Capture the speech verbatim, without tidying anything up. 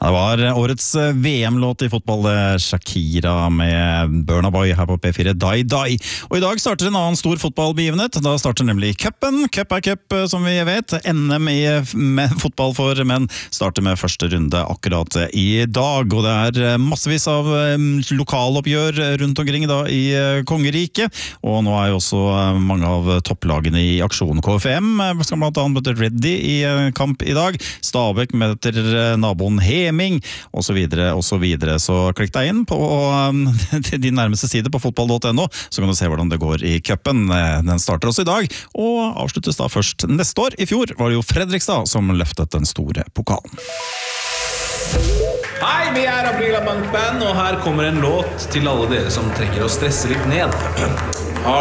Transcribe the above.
Det var årets V M-låt i fotball, Shakira med Burna Boy her på P fire, Die Die. Og i dag starter en annen stor fotballbegivenhet. Da starter nemlig cupen. Cup er cup, som vi vet. N M i fotball for menn starter med første runde akkurat i dag. Og det er massevis av lokaloppgjør rundt omkring da i Kongeriket. Og nå er jo også mange av topplagene i aksjon. K F M skal blant annet møte Reddy i kamp i dag. Stabæk møter naboen Heming, og så videre, og så videre. Så klikk deg inn på din nærmeste side på fotball punktum no, så kan du se hvordan det går i cupen. Den starter også i dag, og avsluttes da først neste år. I fjor var det jo Fredrikstad som løftet den store pokalen. Hei, vi er Aprila Punk Band, og her kommer en låt til alle dere som trenger å stresse litt ned.